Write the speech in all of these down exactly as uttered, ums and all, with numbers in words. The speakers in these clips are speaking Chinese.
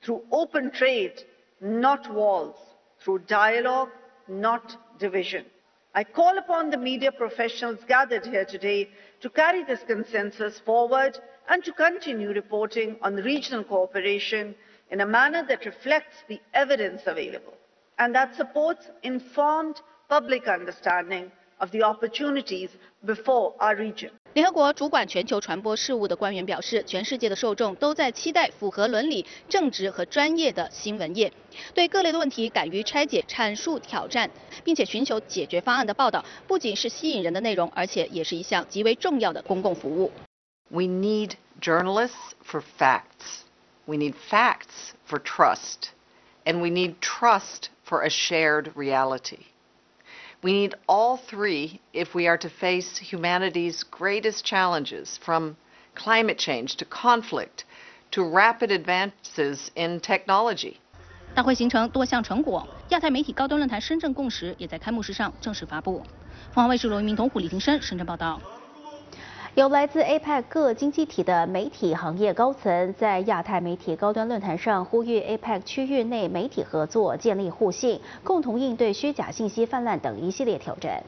through open trade, not walls, through dialogue, not division. I call upon the media professionals gathered here today to carry this consensus forward and to continue reporting on regional cooperation in a manner that reflects the evidence available and that supports informed public understanding of the opportunities before our region. 联合国主管全球传播事务的官员表示，全世界的受众都在期待符合伦理、正直和专业的新闻业，对各类的问题敢于拆解、阐述挑战，并且寻求解决方案的报道，不仅是吸引人的内容，而且也是一项极为重要的公共服务。 We need journalists for facts. We need facts for trust, and we need trust for a shared reality. We need all three if we are to face humanity's greatest challenges, from climate change to conflict to rapid advances in technology. 大会形成多项成果，亚太媒体高端论坛深圳共识也在开幕式上正式发布。凤凰卫视罗一鸣、童虎、李廷生深圳报道。 有来自 A P E C 各经济体的媒体行业高层在亚太媒体高端论坛上呼吁 A P E C 区域内媒体合作，建立互信，共同应对虚假信息泛滥等一系列挑战。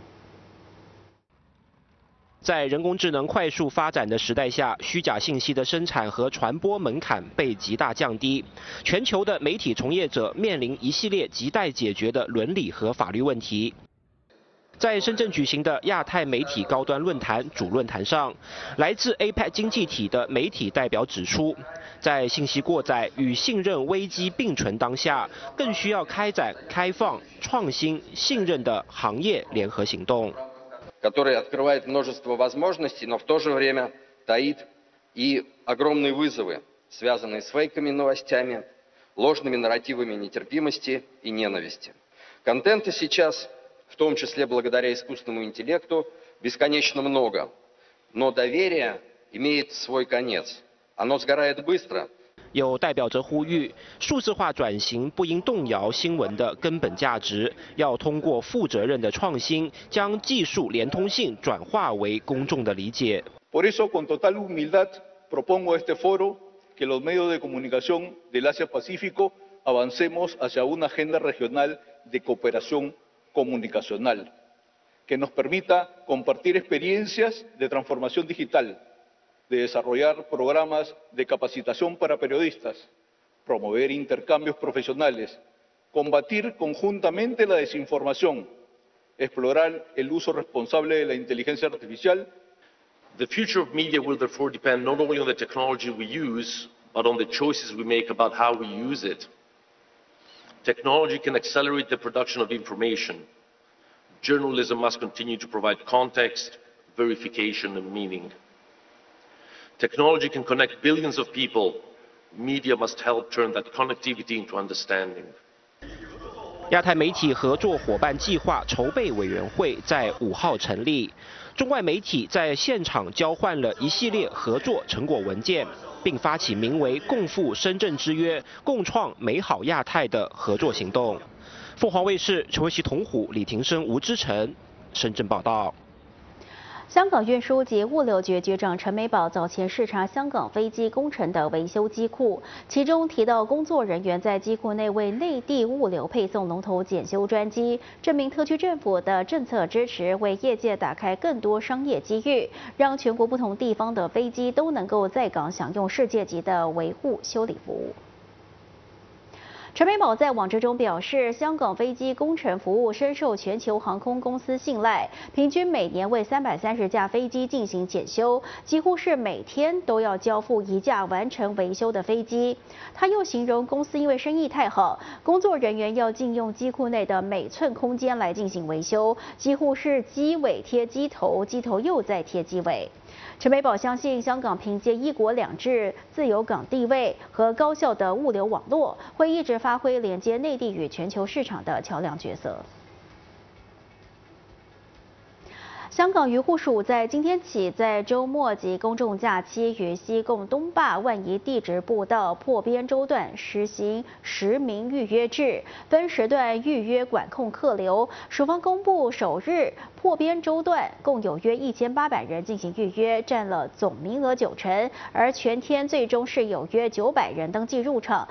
在人工智能快速发展的时代下，虚假信息的生产和传播门槛被极大降低，全球的媒体从业者面临一系列亟待解决的伦理和法律问题。 在深圳举行的亚太媒体高端论坛主论坛上，来自 A P E C 经济体的媒体代表指出，在信息过载与信任危机并存当下，更需要开展开放、创新、信任的行业联合行动。 который открывает множество возможностей, но в то же время таит и огромные вызовы, связанные с фейковыми новостями, ложными нарративами нетерпимости и ненависти. Контента сейчас, в том числе благодаря искусственному интеллекту, бесконечно много, но доверие имеет свой конец. Оно сгорает быстро. 有代表者呼吁，数字化转型不应动摇新闻的根本价值，要通过负责任的创新，将技术连通性转化为公众的理解。 Por eso, con total humildad, propongo a este foro que los medios de comunicación del Asia-Pacífico avancemos hacia una agenda regional de cooperación comunicacional, que nos permita compartir experiencias de transformación digital, de desarrollar programas de capacitación para periodistas, promover intercambios profesionales, combatir conjuntamente la desinformación, explorar el uso responsable de la inteligencia artificial. The future of media will therefore depend not only on the technology we use, but on the choices we make about how we use it. Technology can accelerate the production of information. Journalism must continue to provide context, verification, and meaning. Technology can connect billions of people. Media must help turn that connectivity into understanding. 亚太媒体合作伙伴计划筹备委员会在五号成立，中外媒体在现场交换了一系列合作成果文件，并发起名为“共赴深圳之约，共创美好亚太”的合作行动。凤凰卫视陈维熙、童虎、李廷生、吴之成，深圳报道。 香港运输及物流局局长陈美宝早前视察香港飞机工程的维修机库，其中提到工作人员在机库内为内地物流配送龙头检修专机，证明特区政府的政策支持为业界打开更多商业机遇，让全国不同地方的飞机都能够在港享用世界级的维护修理服务。 陈美宝在网志中表示，香港飞机工程服务深受全球航空公司信赖，平均每年为三百三十架飞机进行检修，几乎是每天都要交付一架完成维修的飞机。他又形容公司因为生意太好，工作人员要禁用机库内的每寸空间来进行维修，几乎是机尾贴机头，机头又再贴机尾。 陈美宝相信，香港凭借一国两制、自由港地位和高效的物流网络，会一直发挥连接内地与全球市场的桥梁角色。 香港渔护署在今天起，在周末及公众假期于西贡东坝万宜地质步道破边洲段实行实名预约制，分时段预约管控客流。署方公布首日破边洲段共有约一千八百人进行预约，占了总名额九成，而全天最终是有约九百人登记入场。